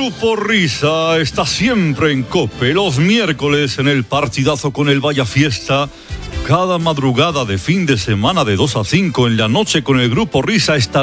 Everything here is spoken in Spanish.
Grupo Risa está siempre en COPE, los miércoles en el partidazo con el Vaya Fiesta. Cada madrugada de fin de semana de 2 a 5 en la noche con el Grupo Risa está